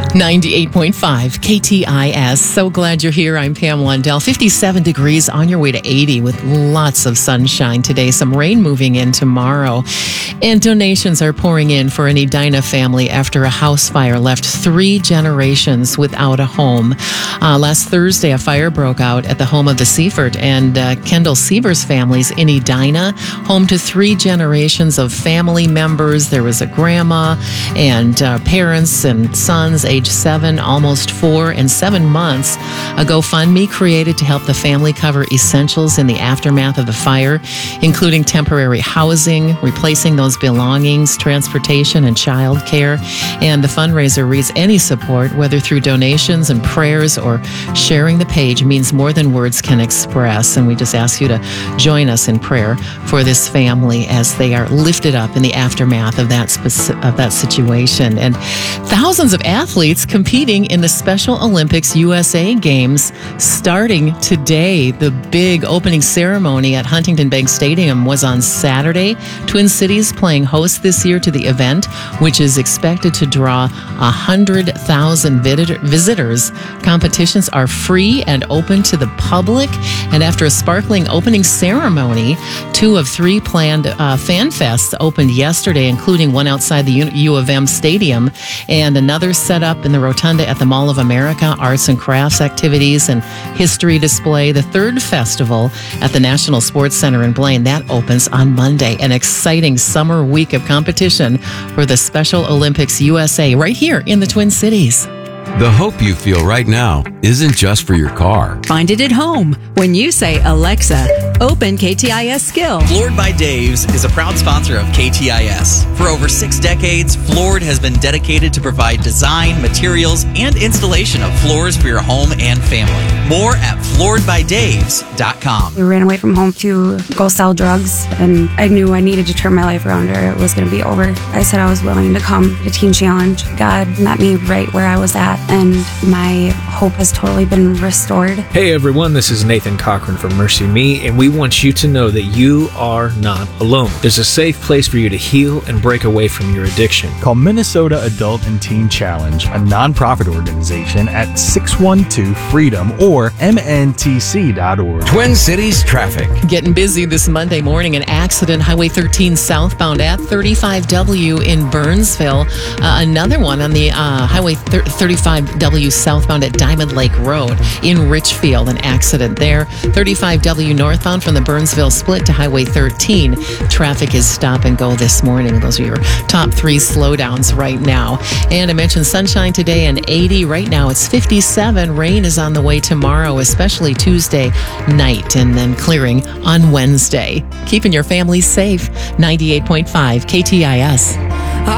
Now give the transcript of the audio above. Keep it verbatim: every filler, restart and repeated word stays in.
ninety-eight point five K T I S. So glad you're here. I'm Pam Lundell. fifty-seven degrees on your way to eighty with lots of sunshine today. Some rain moving in tomorrow. And donations are pouring in for an Edina family after a house fire left three generations without a home. Uh, last Thursday, a fire broke out at the home of the Seifert and uh, Kendall Sievers families in Edina, home to three generations of family members. There was a grandma and uh, parents and sons aged seven, almost four, and seven months. A GoFundMe created to help the family cover essentials in the aftermath of the fire, including temporary housing, replacing those belongings, transportation, and child care. And the fundraiser reads, any support, whether through donations and prayers or sharing the page, means more than words can express. And we just ask you to join us in prayer for this family as they are lifted up in the aftermath of that speci- of that situation. And thousands of athletes competing in the Special Olympics U S A Games starting today. The big opening ceremony at Huntington Bank Stadium was on Saturday. Twin Cities playing host this year to the event, which is expected to draw one hundred thousand visitors. Competitions are free and open to the public. And after a sparkling opening ceremony, two of three planned uh, fan fests opened yesterday, including one outside the U, U of M Stadium and another set up in the Rotunda at the Mall of America, arts and crafts activities and history display. The third festival at the National Sports Center in Blaine, that opens on Monday. An exciting summer week of competition for the Special Olympics U S A right here in the Twin Cities. The hope you feel right now isn't just for your car. Find it at home when you say, Alexa, open K T I S Skill. Floored by Dave's is a proud sponsor of K T I S. For over six decades, Floored has been dedicated to provide design, materials, and installation of floors for your home and family. More at floored by daves dot com. We ran away from home to go sell drugs, and I knew I needed to turn my life around or it was going to be over. I said I was willing to come to Teen Challenge. God met me right where I was at, and my hope has totally been restored. Hey everyone, this is Nathan Cochran from Mercy Me, and we want you to know that you are not alone. There's a safe place for you to heal and break away from your addiction. Call Minnesota Adult and Teen Challenge, a nonprofit organization, at six one two freedom or M N T C dot org. Twin Cities traffic. Getting busy this Monday morning. An accident, Highway thirteen southbound at thirty-five W in Burnsville. Uh, another one on the uh, Highway thirty-five W southbound at Diamond Lake Road in Richfield. An accident there. thirty-five W northbound from the Burnsville split to Highway thirteen. Traffic is stop and go this morning. Those are your top three slowdowns right now. And I mentioned sunshine today and eighty. Right now it's fifty-seven. Rain is on the way tomorrow, especially Tuesday night, and then clearing on Wednesday. Keeping your family safe. ninety-eight point five K T I S.